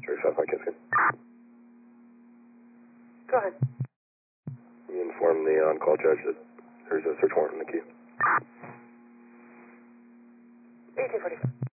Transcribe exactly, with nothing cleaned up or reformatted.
thirty-five Mike Kinskin. Go ahead. You inform the on-call judge that there's a search warrant in the queue. eighteen forty-five.